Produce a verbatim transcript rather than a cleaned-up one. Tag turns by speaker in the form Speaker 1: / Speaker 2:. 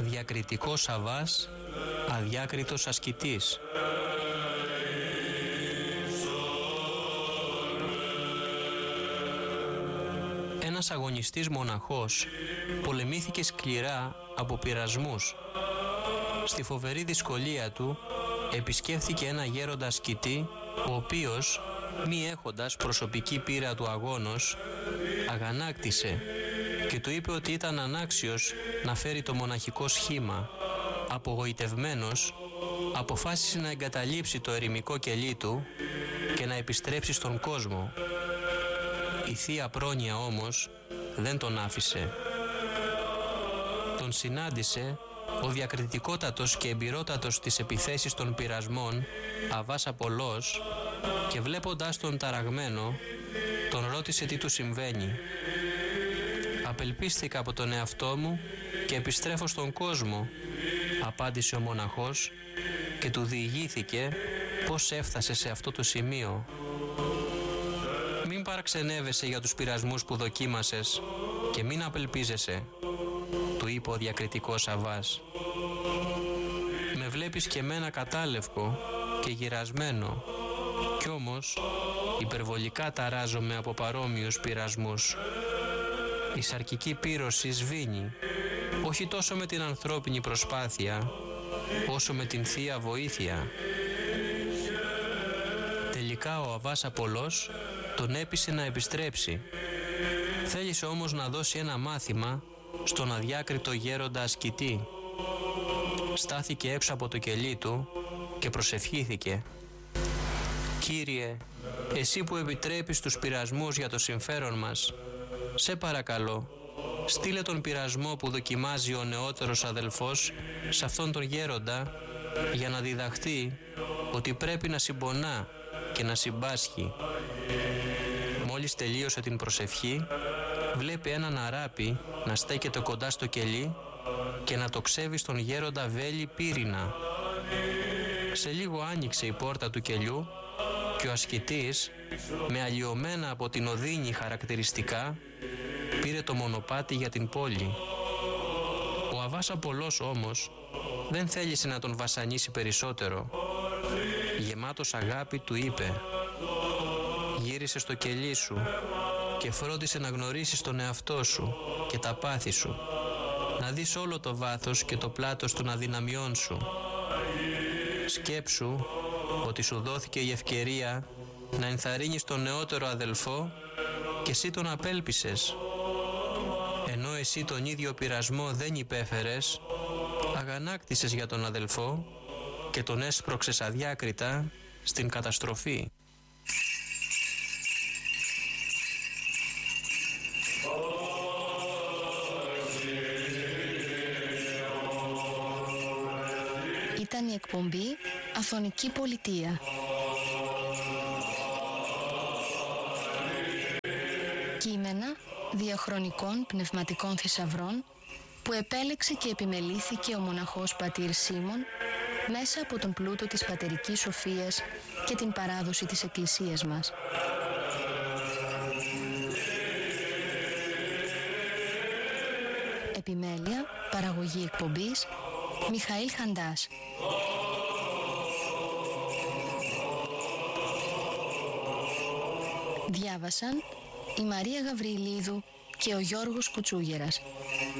Speaker 1: Διακριτικός Σαββάς, αδιάκριτος ασκητής. Ένας αγωνιστής μοναχός πολεμήθηκε σκληρά από πειρασμούς. Στη φοβερή δυσκολία του επισκέφθηκε ένα γέροντα ασκητή, ο οποίος, μη έχοντας προσωπική πείρα του αγώνος, αγανάκτησε και του είπε ότι ήταν ανάξιος να φέρει το μοναχικό σχήμα. Απογοητευμένος, αποφάσισε να εγκαταλείψει το ερημικό κελί του και να επιστρέψει στον κόσμο. Η Θεία Πρόνοια όμως δεν τον άφησε. Τον συνάντησε ο διακριτικότατος και εμπειρότατος της επιθέσεις των πειρασμών Αββάς Απολός και βλέποντάς τον ταραγμένο, τον ρώτησε τι του συμβαίνει. «Απελπίστηκα από τον εαυτό μου και επιστρέφω στον κόσμο», απάντησε ο μοναχός και του διηγήθηκε πώς έφτασε σε αυτό το σημείο. «Μην παραξενεύεσαι για τους πειρασμούς που δοκίμασες και μην απελπίζεσαι», του είπε ο διακριτικός Σαββάς. «Με βλέπεις και μένα κατάλευκο και γυρασμένο, κι όμως υπερβολικά ταράζομαι από παρόμοιους πειρασμούς. Η σαρκική πύρωση σβήνει, όχι τόσο με την ανθρώπινη προσπάθεια, όσο με την Θεία Βοήθεια». Τελικά ο Αββάς Απολός τον έπεισε να επιστρέψει. Θέλησε όμως να δώσει ένα μάθημα στον αδιάκριτο γέροντα ασκητή. Στάθηκε έξω από το κελί του και προσευχήθηκε. «Κύριε, εσύ που επιτρέπεις τους πειρασμούς για το συμφέρον μας, σε παρακαλώ, στείλε τον πειρασμό που δοκιμάζει ο νεότερος αδελφός σε αυτόν τον γέροντα για να διδαχθεί ότι πρέπει να συμπονά και να συμπάσχει». Μόλις τελείωσε την προσευχή, βλέπει έναν αράπη να στέκεται κοντά στο κελί και να το ξέβει στον γέροντα βέλη πύρινα. Σε λίγο άνοιξε η πόρτα του κελιού και ο ασκητής, με αλλοιωμένα από την οδύνη χαρακτηριστικά, πήρε το μονοπάτι για την πόλη. Ο Αββάς Απολός όμως δεν θέλησε να τον βασανίσει περισσότερο. Γεμάτος αγάπη του είπε: «Γύρισε στο κελί σου και φρόντισε να γνωρίσεις τον εαυτό σου και τα πάθη σου, να δεις όλο το βάθος και το πλάτος των αδυναμιών σου. Σκέψου ότι σου δόθηκε η ευκαιρία να ενθαρρύνεις τον νεότερο αδελφό και εσύ τον απέλπισες. Ενώ εσύ τον ίδιο πειρασμό δεν υπέφερες, αγανάκτησες για τον αδελφό και τον έσπρωξες αδιάκριτα στην καταστροφή».
Speaker 2: Ήταν η εκπομπή Αθωνική Πολιτεία. Κείμενα διαχρονικών πνευματικών θησαυρών που επέλεξε και επιμελήθηκε ο μοναχός πατήρ Σίμων μέσα από τον πλούτο της πατερικής σοφίας και την παράδοση της Εκκλησίας μας. Επιμέλεια, παραγωγή εκπομπής, Μιχαήλ Χαντάς. Διάβασαν η Μαρία Γαβριλίδου και ο Γιώργος Κουτσούγερας.